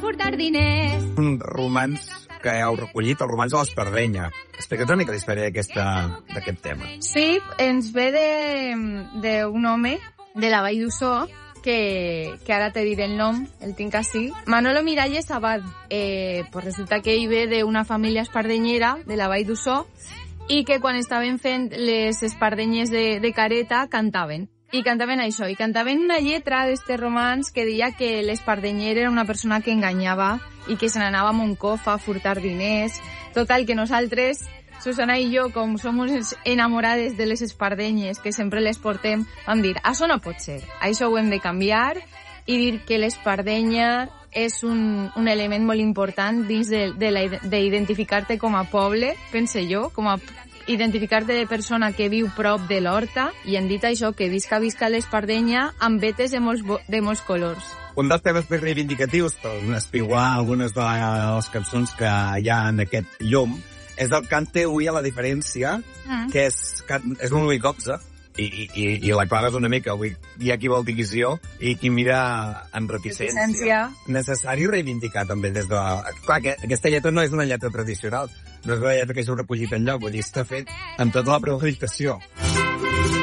furtar diners. Un romanç que heu recollit, el romanç de l'Espardenya. Explica't una mica la història d'aquest tema. Sí, ens ve d'un home de la Vall d'Ussó, que ara te diré el nom, el tinc així. Manolo Miralles Abad. Pues resulta que ell ve d'una família espardenyera de la Vall d'Ussó i que quan estaven fent les espardenyes de careta cantaven. I cantaven això, i cantaven una lletra d'este romanç que deia que l'espardenyer era una persona que enganyava i que se n'anava a Moncofa a furtar diners. Total, que nosaltres, Susana i jo, com som enamorades de les espardenyes, que sempre les portem, vam dir, això no pot ser, això ho hem de canviar i dir que l'espardenya és un element molt important dins d'identificar-te com a poble, pense jo, com a identificar-te de persona que viu prop de l'horta, i hem dit això, que visca l'espardenya amb vetes de molts colors. Un dels temes més reivindicatius, per espiguar algunes de les cançons que hi ha en aquest llum, és el Cante Hui a la diferència, que és l'únic copsa, i la Clara és una mica, hi ha qui vol divisió i qui mira amb reticència. Necessari reivindicar també des de... Clar, que aquesta lletra no és una lletra tradicional, no és una lletra que s'ha recollit enlloc, vull dir, està fet amb tota la premeditació.